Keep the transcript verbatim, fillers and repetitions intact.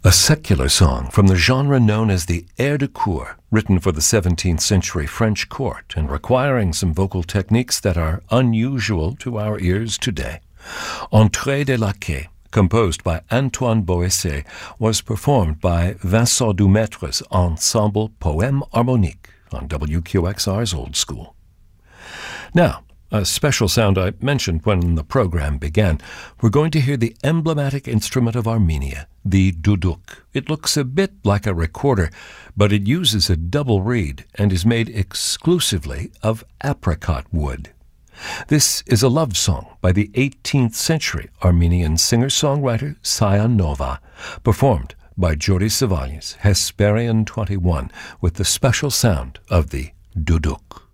A secular song from the genre known as the air de cour, written for the seventeenth century French court and requiring some vocal techniques that are unusual to our ears today. Entrée des Laquais, composed by Antoine Boesset, was performed by Vincent Dumetre's ensemble Poème Harmonique on W Q X R's Old School. Now, a special sound I mentioned when the program began. We're going to hear the emblematic instrument of Armenia, the duduk. It looks a bit like a recorder, but it uses a double reed and is made exclusively of apricot wood. This is a love song by the eighteenth century Armenian singer-songwriter Sion Nova, performed by Joris Savalas, Hesperian twenty-one, with the special sound of the duduk.